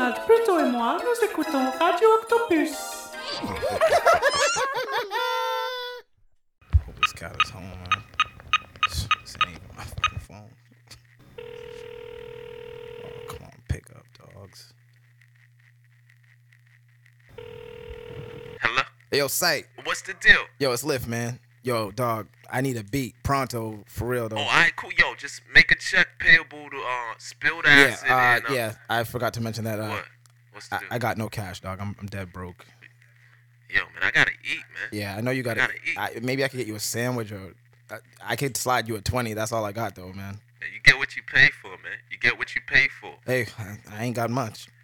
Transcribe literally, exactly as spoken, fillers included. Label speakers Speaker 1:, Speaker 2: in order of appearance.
Speaker 1: Donald, Pluto et moi, nous écoutons Radio Octopus.
Speaker 2: Hope this cat is home, man. This ain't even my fucking phone. Oh, come on, pick up, dogs.
Speaker 3: Hello?
Speaker 2: Hey, yo, Sight.
Speaker 3: What's the deal?
Speaker 2: Yo, it's Lift, man. Yo, dog, I need a beat pronto, for real, though.
Speaker 3: Oh, all right, cool. Yo, just make a check payable to uh, Spilled Acid.
Speaker 2: Yeah, uh,
Speaker 3: and, uh,
Speaker 2: yeah, I forgot to mention that. Uh,
Speaker 3: What? What's the
Speaker 2: I,
Speaker 3: deal?
Speaker 2: I got no cash, dog. I'm, I'm dead broke.
Speaker 3: Yo, man, I gotta eat, man.
Speaker 2: Yeah, I know you got
Speaker 3: gotta
Speaker 2: it.
Speaker 3: eat.
Speaker 2: I, maybe I could get you a sandwich or I, I could slide you a twenty. That's all I got, though, man.
Speaker 3: You get what you pay for, man. You get what you pay for.
Speaker 2: Hey, I, I ain't got much.